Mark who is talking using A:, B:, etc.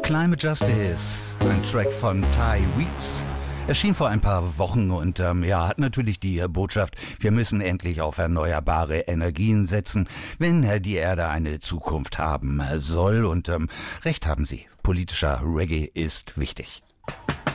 A: Climate Justice, ein Track von Ty Weeks, erschien vor ein paar Wochen und hat natürlich die Botschaft, wir müssen endlich auf erneuerbare Energien setzen, wenn die Erde eine Zukunft haben soll. Und recht haben Sie, politischer Reggae ist wichtig.